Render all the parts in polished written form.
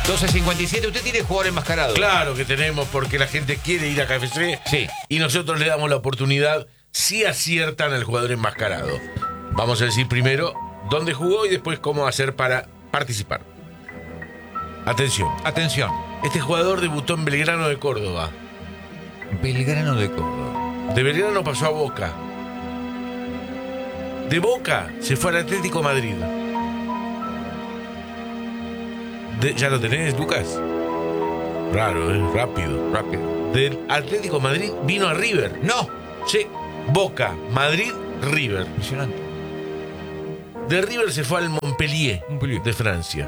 12:57, ¿usted tiene jugador enmascarado? Claro que tenemos, porque la gente quiere ir a KFC. Sí. Y nosotros le damos la oportunidad si aciertan al jugador enmascarado. Vamos a decir primero dónde jugó y después cómo hacer para participar. Atención. Atención. Este jugador debutó en Belgrano de Córdoba. Belgrano de Córdoba. De Belgrano pasó a Boca. De Boca se fue al Atlético Madrid. ¿Ya lo tenés, Lucas? Raro, rápido. Del Atlético Madrid vino a River. No. Sí, Boca, Madrid, River. Impresionante. De River se fue al Montpellier, de Francia.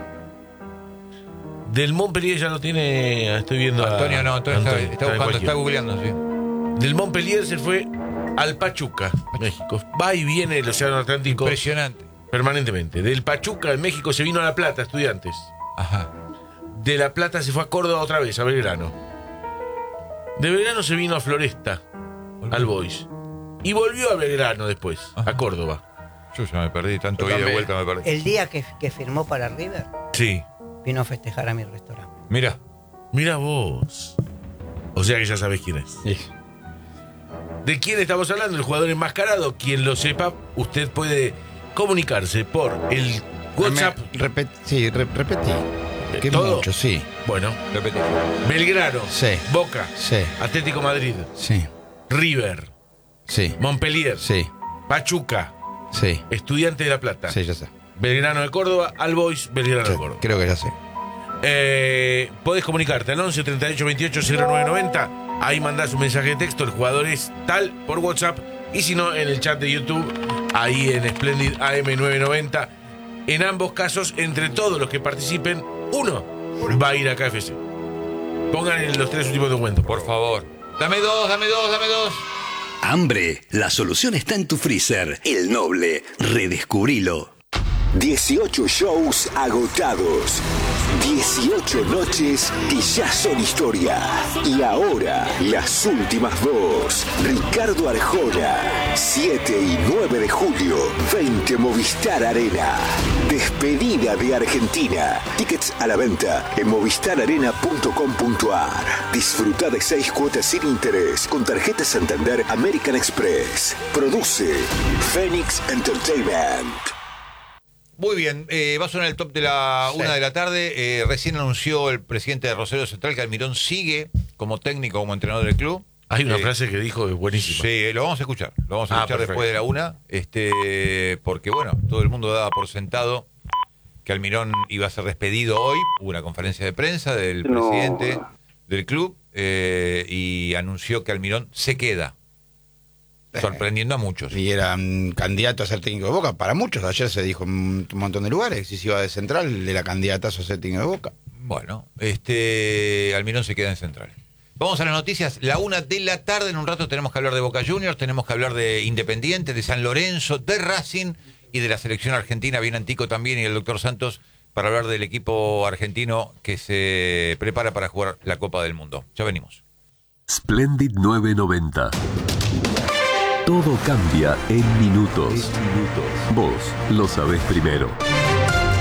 Del Montpellier ya lo tiene, estoy viendo. Antonio no, Antonio está buscando, está googleando, sí. Del Montpellier se fue al Pachuca, México. Va y viene del Océano Atlántico. Impresionante. Permanentemente. Del Pachuca, en México, se vino a La Plata, Estudiantes. Ajá. De La Plata se fue a Córdoba otra vez, a Belgrano. De Belgrano se vino a Floresta, al Boys. Y volvió a Belgrano después, Ajá. a Córdoba. Yo ya me perdí, tanto ida y vuelta me perdí. El día que firmó para River, Sí. vino a festejar a mi restaurante. Mira. Mira vos. O sea que ya sabés quién es. Sí. ¿De quién estamos hablando? El jugador enmascarado. Quien lo sepa, usted puede comunicarse por el WhatsApp. Repetí. Que ¿Todo? mucho, sí. Bueno, Repetí. Belgrano, Sí. Boca, Sí. Atlético Madrid, Sí. River, Sí. Montpellier, Sí. Pachuca, Sí. Estudiante de La Plata, Sí, ya sé. Belgrano de Córdoba, All Boys, Belgrano Sí, de Córdoba. creo que ya sé. Podés comunicarte al 11 38 28 0990. Ahí mandás un mensaje de texto. El jugador es tal por WhatsApp. Y si no, en el chat de YouTube, ahí en Splendid AM990. En ambos casos, entre todos los que participen, uno va a ir a KFC. Pongan en los 3 últimos documentos, Por favor. Dame dos. Hambre, la solución está en tu freezer. El Noble, redescubrilo. 18 shows agotados. 18 noches que ya son historia. Y ahora, las últimas dos. Ricardo Arjona, 7 y 9 de julio, 20 Movistar Arena. Despedida de Argentina. Tickets a la venta en movistararena.com.ar. Disfruta de 6 cuotas sin interés con tarjeta Santander American Express. Produce Phoenix Entertainment. Muy bien, va a sonar el top de la 1 de la tarde. Recién anunció el presidente de Rosario Central que Almirón sigue como técnico, como entrenador del club. Hay una frase que dijo buenísima. Sí, lo vamos a escuchar. Lo vamos a escuchar perfecto. después de la 1. Porque, bueno, todo el mundo daba por sentado que Almirón iba a ser despedido hoy. Hubo una conferencia de prensa del presidente del club y anunció que Almirón se queda. Sorprendiendo a muchos. Y era un candidato a ser técnico de Boca. Para muchos, ayer se dijo en un montón de lugares. Si se iba de Central, era candidatazo a ser técnico de Boca. Bueno, Almirón se queda en Central. Vamos a las noticias. La 1 de la tarde, en un rato tenemos que hablar de Boca Juniors, tenemos que hablar de Independiente, de San Lorenzo, de Racing y de la selección argentina. Viene Antico también y el doctor Santos para hablar del equipo argentino que se prepara para jugar la Copa del Mundo. Ya venimos. Splendid 990. Todo cambia en minutos. Vos lo sabés primero.